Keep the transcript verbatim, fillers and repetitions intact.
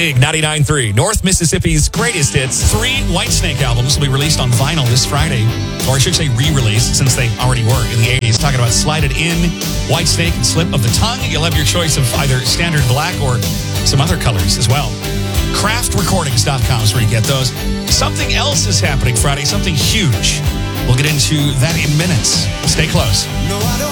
Big ninety-nine point three, North Mississippi's greatest hits. Three Whitesnake albums will be released on vinyl this Friday. Or I should say re-released, since they already were in the eighties. Talking about Slide It In, Whitesnake, and Slip of the Tongue. You'll have your choice of either standard black or some other colors as well. craft recordings dot com is where you get those. Something else is happening Friday, something huge. We'll get into that in minutes. Stay close. No, I don't